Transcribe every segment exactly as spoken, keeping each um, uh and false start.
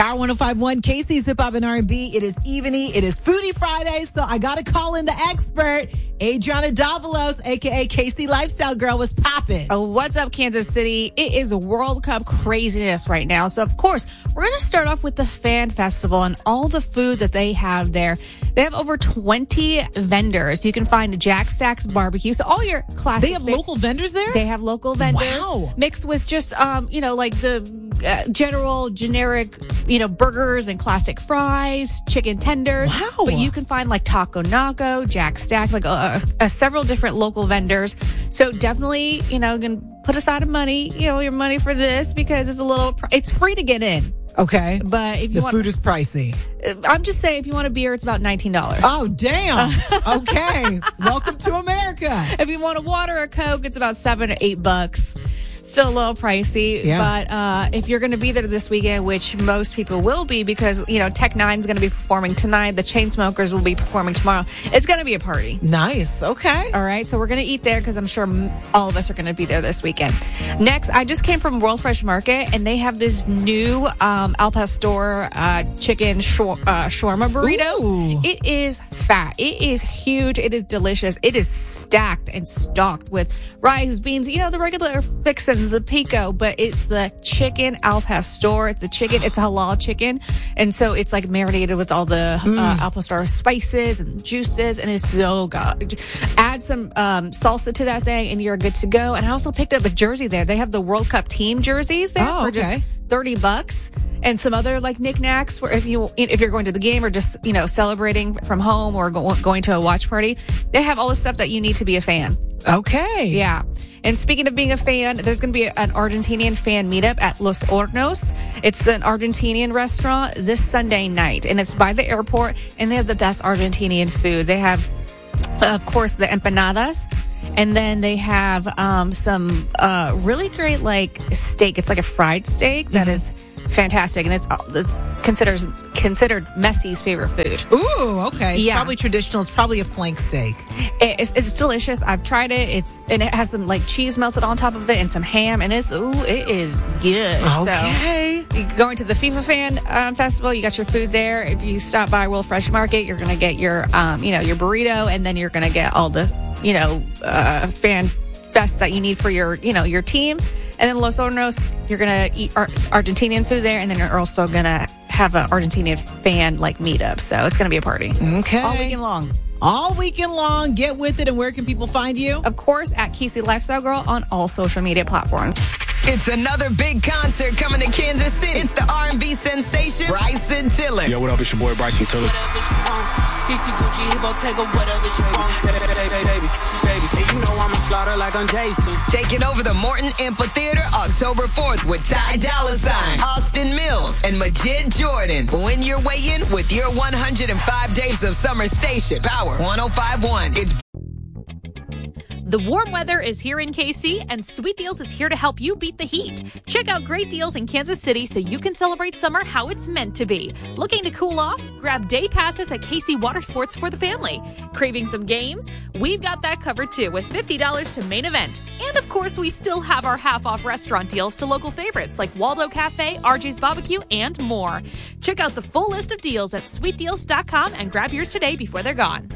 Power one oh five point one, Casey's Hip Hop and R and B. It is evening. It is Foodie Friday, so I got to call in the expert, Adriana Davalos, a k a. Casey Lifestyle Girl. What's poppin'? Oh, what's up, Kansas City? It is World Cup craziness right now. So, of course, we're going to start off with the Fan Festival and all the food that they have there. They have over twenty vendors. You can find Jack Stack's Barbecue. So all your classic... They have fa- local vendors there? They have local vendors. Wow. Mixed with just, um, you know, like the uh, general, generic, you know, burgers and classic fries, chicken tenders. Wow. But you can find like Taco Naco, Jack Stack, like uh, uh, several different local vendors. So definitely, you know, going to put aside money, you know, your money for this because it's a little, it's free to get in. Okay. But if you the want, food is pricey. I'm just saying, if you want a beer, it's about nineteen dollars. Oh, damn. Okay. Welcome to America. If you want a water or Coke, it's about seven or eight bucks. Still a little pricey, yeah. but uh, if you're going to be there this weekend, which most people will be because, you know, Tech Nine's going to be performing tonight. The Chainsmokers will be performing tomorrow. It's going to be a party. Nice. Okay. All right. So we're going to eat there because I'm sure all of us are going to be there this weekend. Next, I just came from World Fresh Market, and they have this new um, Al Pastor uh, chicken shor- uh, shawarma burrito. Ooh. It is fat. It is huge. It is delicious. It is stacked and stocked with rice, beans, you know, the regular fixins, the pico, but it's the chicken Al Pastor. It's the chicken. It's a halal chicken. And so it's like marinated with all the mm. uh, Al Pastor spices and juices. And it's so good. Add some um, salsa to that thing and you're good to go. And I also picked up a jersey there. They have the World Cup team jerseys there oh, for okay. just thirty bucks. And some other like knickknacks for if you if you're going to the game or just, you know, celebrating from home or go, going to a watch party. They have all the stuff that you need to be a fan. Okay. Yeah. And speaking of being a fan, there's going to be an Argentinian fan meetup at Los Hornos. It's an Argentinian restaurant this Sunday night, and it's by the airport, and they have the best Argentinian food. They have, of course, the empanadas, and then they have um, some uh, really great, like, steak. It's like a fried steak that mm-hmm. is fantastic, and it's it's considered considered Messi's favorite food. Ooh, okay. It's yeah. probably traditional. It's probably a flank steak. It's it's delicious. I've tried it. It's and it has some like cheese melted on top of it and some ham, and it's ooh, it is good. Okay. So, you're going to the FIFA Fan um, Festival, you got your food there. If you stop by World Fresh Market, you're gonna get your um you know your burrito, and then you're gonna get all the you know uh, fan fest that you need for your you know your team. And then Los Hornos, you're going to eat Ar- Argentinian food there, and then you're also going to have an Argentinian fan, like, meetup. So it's going to be a party. Okay. All weekend long. All weekend long. Get with it, and where can people find you? Of course, at Casey Lifestyle Girl on all social media platforms. It's another big concert coming to Kansas City. It's the R and B sensation, Bryson Tiller. Yo, what up? It's your boy, Bryson Tiller. C C Gucci, he gon' take her whatever she want. Baby, she's baby. And you know I'ma slaughter like I'm Jason. Taking over the Morton Amphitheater October fourth with Ty Dolla $ign, Austin Mills, and Majid Jordan. Win your way in with your one hundred five days of summer station. Power one oh five point one. It's The warm weather is here in K C, and Sweet Deals is here to help you beat the heat. Check out great deals in Kansas City so you can celebrate summer how it's meant to be. Looking to cool off? Grab day passes at K C Water Sports for the family. Craving some games? We've got that covered too with fifty dollars to main event. And of course, we still have our half-off restaurant deals to local favorites like Waldo Cafe, R J's Barbecue, and more. Check out the full list of deals at sweet deals dot com and grab yours today before they're gone.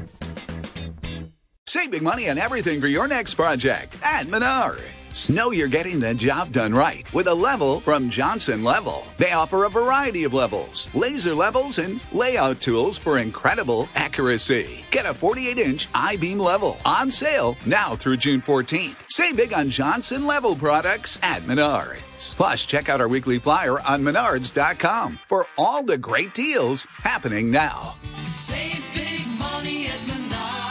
Save big money on everything for your next project at Menards. Know you're getting the job done right with a level from Johnson Level. They offer a variety of levels, laser levels, and layout tools for incredible accuracy. Get a forty-eight inch I-beam level on sale now through June fourteenth. Save big on Johnson Level products at Menards. Plus, check out our weekly flyer on menards dot com for all the great deals happening now. Save big money at Menards.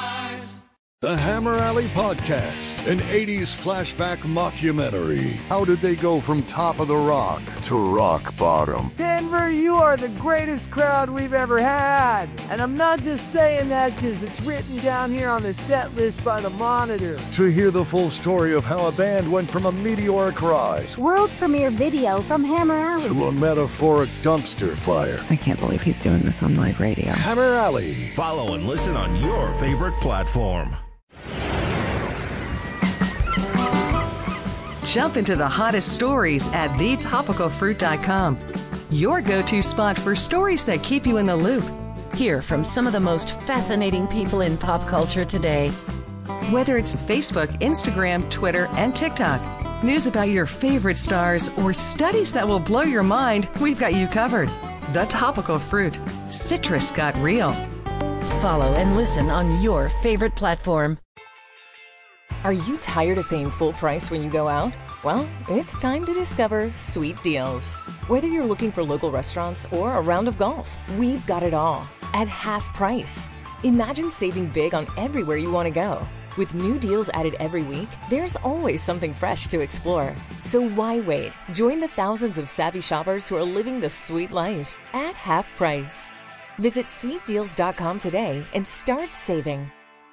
The Hammer Alley Podcast, an eighties flashback mockumentary. How did they go from top of the rock to rock bottom? Denver, you are the greatest crowd we've ever had. And I'm not just saying that because it's written down here on the set list by the Monitor. To hear the full story of how a band went from a meteoric rise, world premiere video from Hammer Alley, to a metaphoric dumpster fire. I can't believe he's doing this on live radio. Hammer Alley. Follow and listen on your favorite platform. Jump into the hottest stories at the topical fruit dot com. your go-to spot for stories that keep you in the loop. Hear from some of the most fascinating people in pop culture today. Whether it's Facebook, Instagram, Twitter, and TikTok, news about your favorite stars, or studies that will blow your mind, we've got you covered. The Topical Fruit. Citrus got real. Follow and listen on your favorite platform. Are you tired of paying full price when you go out? Well, it's time to discover Sweet Deals. Whether you're looking for local restaurants or a round of golf, we've got it all at half price. Imagine saving big on everywhere you want to go. With new deals added every week, there's always something fresh to explore. So why wait? Join the thousands of savvy shoppers who are living the sweet life at half price. Visit sweet deals dot com today and start saving.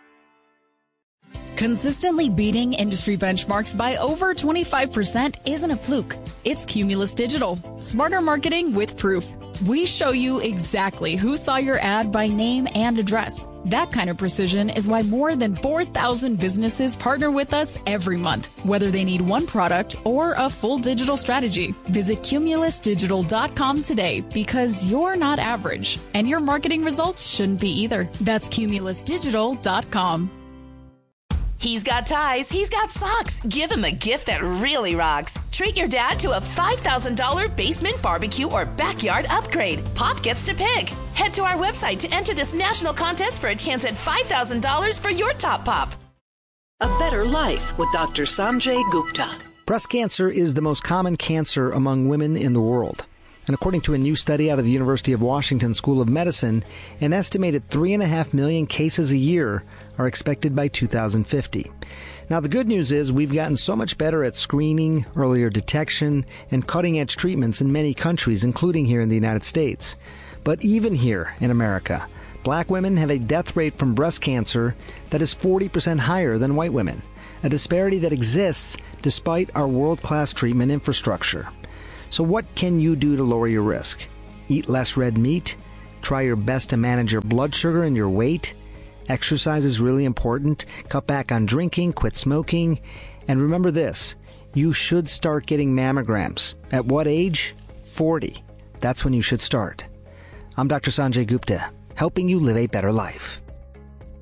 Consistently beating industry benchmarks by over twenty-five percent isn't a fluke. It's Cumulus Digital. Smarter marketing with proof. We show you exactly who saw your ad by name and address. That kind of precision is why more than four thousand businesses partner with us every month, whether they need one product or a full digital strategy. Visit cumulus digital dot com today because you're not average, and your marketing results shouldn't be either. That's cumulus digital dot com. He's got ties, he's got socks. Give him a gift that really rocks. Treat your dad to a five thousand dollars basement barbecue or backyard upgrade. Pop gets to pick. Head to our website to enter this national contest for a chance at five thousand dollars for your top pop. A Better Life with Doctor Sanjay Gupta. Breast cancer is the most common cancer among women in the world. And according to a new study out of the University of Washington School of Medicine, an estimated three and a half million cases a year are expected by two thousand fifty. Now, the good news is we've gotten so much better at screening, earlier detection, and cutting-edge treatments in many countries, including here in the United States. But even here in America, black women have a death rate from breast cancer that is forty percent higher than white women, a disparity that exists despite our world-class treatment infrastructure. So what can you do to lower your risk? Eat less red meat? Try your best to manage your blood sugar and your weight? Exercise is really important. Cut back on drinking, quit smoking. And remember this, you should start getting mammograms. At what age? forty. That's when you should start. I'm Doctor Sanjay Gupta, helping you live a better life.